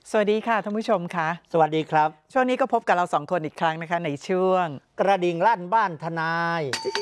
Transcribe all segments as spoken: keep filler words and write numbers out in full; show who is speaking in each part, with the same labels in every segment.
Speaker 1: สวัสดีค่ะท่านผู้ชมคะ
Speaker 2: สวัสดีครับ
Speaker 1: ช่วงนี้ก็พบกับเราสองคนอีกครั้งนะคะในช่วง
Speaker 2: กระดิ่งลั่นบ้านทนาย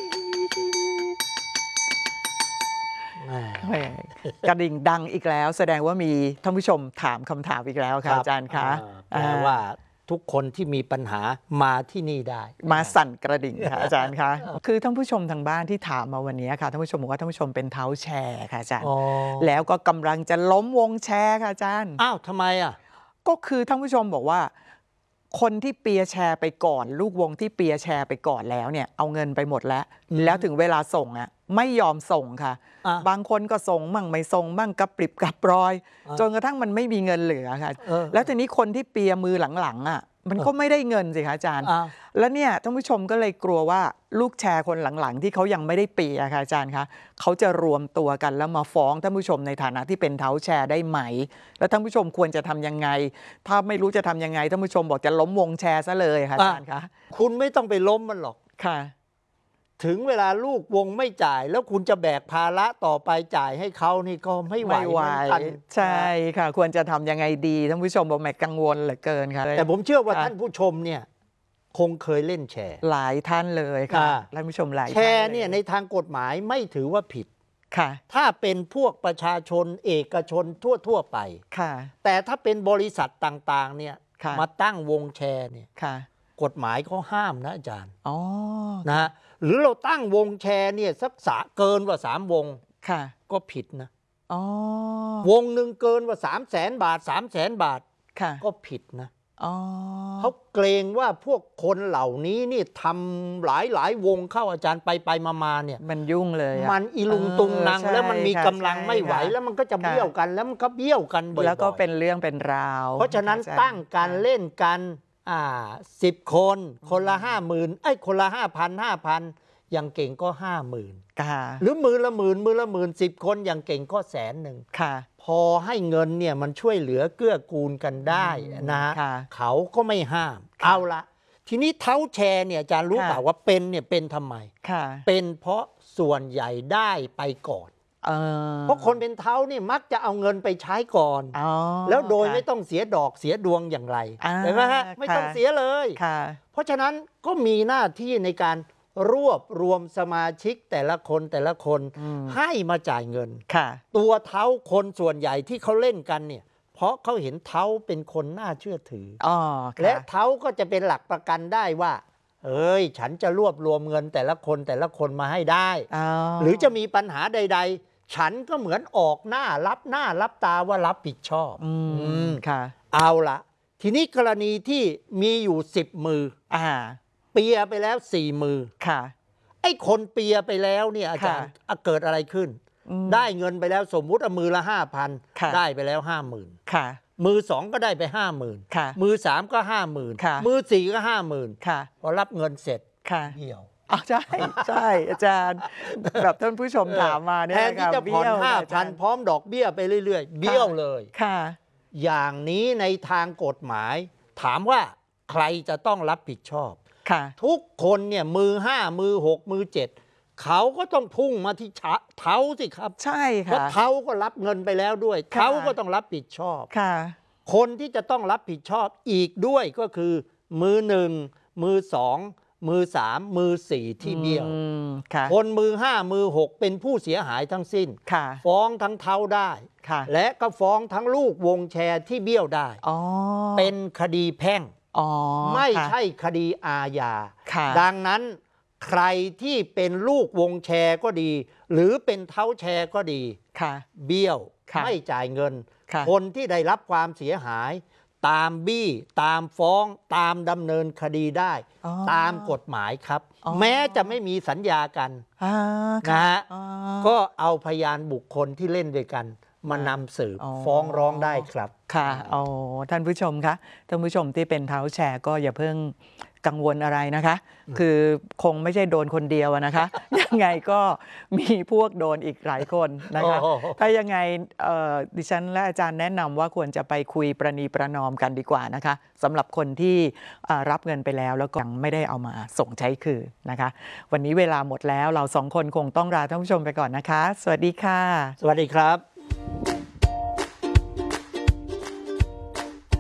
Speaker 1: กระดิ่งดังอีกแล้วแสดงว่ามีท่านผู้ชมถามคำถามอีกแล้วค่ะอาจารย์คะ
Speaker 2: แปลว่าทุกคนที่มีปัญหามาที่นี่ได้
Speaker 1: มาสั่นกระดิ่งค่ะอาจารย์คะคือท่านผู้ชมทางบ้านที่ถามมาวันนี้ค่ะท่านผู้ชมบอกว่าท่านผู้ชมเป็นเท้าแชร์ค่ะอาจารย์แล้วก็กำลังจะล้มวงแชร์ค่ะอาจารย์
Speaker 2: อ้าวทำไมอ่ะ
Speaker 1: ก็คือท่านผู้ชมบอกว่าคนที่เปียร์แชร์ไปก่อนลูกวงที่เปียร์แชร์ไปก่อนแล้วเนี่ยเอาเงินไปหมดแล้วแล้วถึงเวลาส่งอ่ะไม่ยอมส่งค่ะบางคนก็ส่งมั่งไม่ส่งมั่งกระปริบกระปรอยจนกระทั่งมันไม่มีเงินเหลือค่ะแล้วทีนี้คนที่เปียร์มือหลังๆอ่ะมันก็ไม่ได้เงินสิคะอาจารย์แล้วเนี่ยท่านผู้ชมก็เลยกลัวว่าลูกแชร์คนหลังๆที่เขายังไม่ได้เปียร์ค่ะอาจารย์คะเขาจะรวมตัวกันแล้วมาฟ้องท่านผู้ชมในฐานะที่เป็นเท้าแชร์ได้ไหมแล้วท่านผู้ชมควรจะทำยังไงถ้าไม่รู้จะทำยังไงท่านผู้ชมบอกจะล้มวงแชร์ซะเลยค่ะอาจารย์คะ
Speaker 2: คุณไม่ต้องไปล้มมันหรอก
Speaker 1: ค่ะ
Speaker 2: ถึงเวลาลูกวงไม่จ่ายแล้วคุณจะแบกภาระต่อไปจ่ายให้เขานี่ก็ไม่ไหวเหมือนกัน
Speaker 1: ใช่ค่ะควรจะทำยังไงดีท่านผู้ชมบอกแม่กังวลเหลือเกินค่ะ
Speaker 2: แต่ผมเชื่อว่าท่านผู้ชมเนี่ยคงเคยเล่นแชร์
Speaker 1: หลายท่านเลยค่ะท่านผู้ชมหลาย
Speaker 2: แชร์เนี่ยในทางกฎหมายไม่ถือว่าผิด
Speaker 1: ค่ะ
Speaker 2: ถ้าเป็นพวกประชาชนเอกชนทั่วๆไป
Speaker 1: ค่ะ
Speaker 2: แต่ถ้าเป็นบริษัทต่างๆเนี่ยมาตั้งวงแชร์เนี่ยกฎหมายเขาห้ามนะอาจารย์
Speaker 1: อ๋อ
Speaker 2: นะหรือเราตั้งวงแชร์เนี่ยสักสะเกินกว่าสามวง
Speaker 1: ค่ะ
Speaker 2: ก็ผิดนะ
Speaker 1: อ๋อ
Speaker 2: วงหนึ่งเกินกว่าสามแสนบาทสามแสนบาท
Speaker 1: ค่ะ
Speaker 2: ก็ผิดนะ
Speaker 1: อ๋อ
Speaker 2: เขาเกรงว่าพวกคนเหล่านี้นี่ทำหลายหลายวงเข้าอาจารย์ไปไปมาๆเนี่ย
Speaker 1: มันยุ่งเลย
Speaker 2: มันอีลุงตุงนางแล้วมันมีกำลังไม่ไหวแล้วมันก็จะเบี้ยวกันแล้วมันก็เบี้ยวกันบ่อยๆ
Speaker 1: แล้วก็เป็นเรื่องเป็นราว
Speaker 2: เพราะฉะนั้นตั้งการเล่นกันอ่าสิบคนคนละห้าหมื่นไอ้คนละห้าพันห้าพันอย่างเก่งก็ห้าหมื่นหรือมือละหมื่นมือละหมื่นสิบคนอย่างเก่งก็แสนหนึ่งพอให้เงินเนี่ยมันช่วยเหลือเกื้อกูลกันได้นะฮะเขาก็ไม่ห้ามเอาละทีนี้เท้าแชร์เนี่ยอาจารย์รู้เปล่าว่าเป็นเนี่ยเป็นทำไมเป็นเพราะส่วนใหญ่ได้ไปก่อนเพราะคนเป็นเท้านี่มักจะเอาเงินไปใช้ก่อนแล้วโดยไม่ต้องเสียดอกเสียดวงอย่างไรเห็นไหมฮะไม่ต้องเสียเลยเพราะฉะนั้นก็มีหน้าที่ในการรวบรวมสมาชิกแต่ละคนแต่ละคนให้มาจ่ายเงินตัวเท้าคนส่วนใหญ่ที่เขาเล่นกันเนี่ยเพราะเขาเห็นเท้าเป็นคนน่าเชื่อถือและเท้าก็จะเป็นหลักประกันได้ว่าเอ้ยฉันจะรวบรวมเงินแต่ละคนแต่ละคนมาให้ได้หรือจะมีปัญหาใดๆฉันก็เหมือนออกหน้ารับหน้ารับตาว่ารับผิดชอบ
Speaker 1: อืมค่ะ
Speaker 2: เอาละทีนี้กรณีที่มีอยู่สิบมือ
Speaker 1: อ่า
Speaker 2: เปียไปแล้วสี่มือ
Speaker 1: ค่ะ
Speaker 2: ไอ้คนเปียไปแล้วเนี่ยอาจารย์เกิดอะไรขึ้นได้เงินไปแล้วสมมุติเอามือละห้าพันได้ไปแล้วห้าหมื่นมือสองก็ได้ไปห้าหมื่นมือสามก็ห้าหมื่นมือสี่ก็ห้าหมื่นพอรับเงินเสร็จเบี้ยว
Speaker 1: อ๋อใช่ใช่อาจารย์แบบท่านผู้ชมถามมาเนี่ย
Speaker 2: แทนที่จะผ่อนห้าพันพร้อมดอกเบี้ยไปเรื่อยๆเบี้ยวเลย
Speaker 1: ค่ะ
Speaker 2: อย่างนี้ในทางกฎหมายถามว่าใครจะต้องรับผิดชอบทุกคนเนี่ยมือห้ามือหกมือเจ็ดเขาก็ต้องพุ่งมาที่เท้าสิครับ
Speaker 1: ใช่ค่ะ
Speaker 2: เพราะเท้าก็รับเงินไปแล้วด้วยเท้าก็ต้องรับผิดชอบ
Speaker 1: ค่ะ
Speaker 2: คนที่จะต้องรับผิดชอบอีกด้วยก็คือมือหนึ่งมือสองมือสามมือสี่ที่เบี้ยวคนมือห้ามือหกเป็นผู้เสียหายทั้งสิ้นฟ้องทั้งเท้าได้และก็ฟ้องทั้งลูกวงแชร์ที่เบี้ยวได้เป็นคดีแพ่งไม่ใช่คดีอาญาดังนั้นใครที่เป็นลูกวงแชร์ก็ดีหรือเป็นเท้าแชร์ก็ดีเบี้ยวไม่จ่ายเงินคนที่ได้รับความเสียหายตามบี้ตามฟ้องตามดำเนินคดีได้ตามกฎหมายครับแม้จะไม่มีสัญญากันนะฮะก็เอาพยานบุคคลที่เล่นด้วยกันมานำสืบฟ้องร้องได้ครับ
Speaker 1: ค่ะอ๋อท่านผู้ชมคะท่านผู้ชมที่เป็นเท้าแชร์ก็อย่าเพิ่งกังวลอะไรนะคะคือคงไม่ใช่โดนคนเดียวนะคะยังไงก็มีพวกโดนอีกหลายคนนะคะถ้ายังไงดิฉันและอาจารย์แนะนำว่าควรจะไปคุยประนีประนอมกันดีกว่านะคะสำหรับคนที่รับเงินไปแล้วแล้วก็ยังไม่ได้เอามาส่งใช้คืนนะคะวันนี้เวลาหมดแล้วเราสองคนคงต้องลาท่านผู้ชมไปก่อนนะคะสวัสดีค่ะ
Speaker 2: สวัสดีครับภ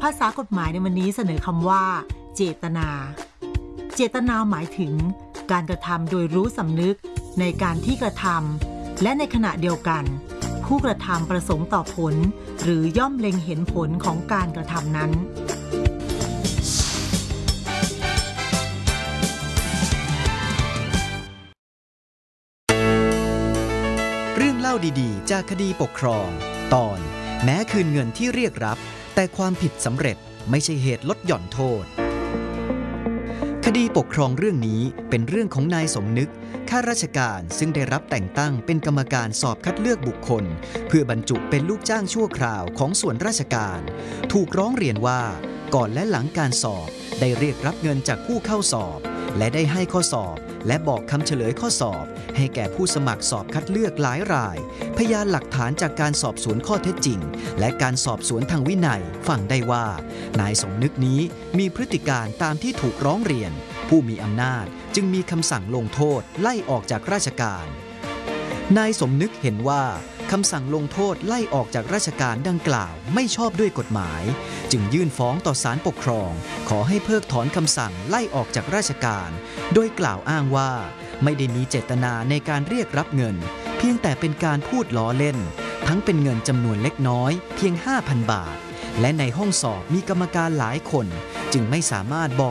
Speaker 3: าษากฎหมายในวันนี้เสนอคำว่าเจตนาเจตนาหมายถึงการกระทำโดยรู้สำนึกในการที่กระทำและในขณะเดียวกันผู้กระทำประสงค์ต่อผลหรือย่อมเล็งเห็นผลของการกระทำนั้น
Speaker 4: เรื่องเล่าดีๆจากคดีปกครองตอนแม้คืนเงินที่เรียกรับแต่ความผิดสำเร็จไม่ใช่เหตุลดหย่อนโทษคดีปกครองเรื่องนี้เป็นเรื่องของนายสมนึกข้าราชการซึ่งได้รับแต่งตั้งเป็นกรรมการสอบคัดเลือกบุคคลเพื่อบรรจุเป็นลูกจ้างชั่วคราวของส่วนราชการถูกร้องเรียนว่าก่อนและหลังการสอบได้เรียกรับเงินจากผู้เข้าสอบและได้ให้ข้อสอบและบอกคำเฉลยข้อสอบให้แก่ผู้สมัครสอบคัดเลือกหลายรายพยานหลักฐานจากการสอบสวนข้อเท็จจริงและการสอบสวนทางวินัยฟังได้ว่านายสมนึกนี้มีพฤติการตามที่ถูกร้องเรียนผู้มีอำนาจจึงมีคำสั่งลงโทษไล่ออกจากราชการนายสมนึกเห็นว่าคำสั่งลงโทษไล่ออกจากราชการดังกล่าวไม่ชอบด้วยกฎหมายจึงยื่นฟ้องต่อศาลปกครองขอให้เพิกถอนคำสั่งไล่ออกจากราชการโดยกล่าวอ้างว่าไม่ได้มีเจตนาในการเรียกรับเงินเพียงแต่เป็นการพูดล้อเล่นทั้งเป็นเงินจำนวนเล็กน้อยเพียง ห้าพัน บาทและในห้องสอบมีกรรมการหลายคนจึงไม่สามารถบอก